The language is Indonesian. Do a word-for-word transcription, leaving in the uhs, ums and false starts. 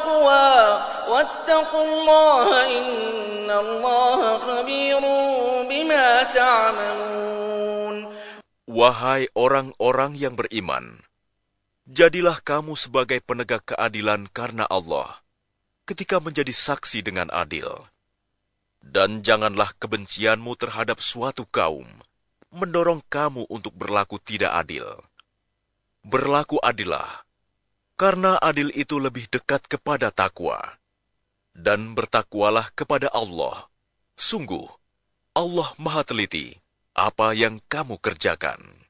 التقوى واتقوا الله إن الله خبير بما تعملون. Wahai orang-orang yang beriman, jadilah kamu sebagai penegak keadilan karena Allah ketika menjadi saksi dengan adil. Dan janganlah kebencianmu terhadap suatu kaum mendorong kamu untuk berlaku tidak adil. Berlaku adillah, karena adil itu lebih dekat kepada takwa. Dan bertakwalah kepada Allah. Sungguh, Allah Maha Teliti apa yang kamu kerjakan.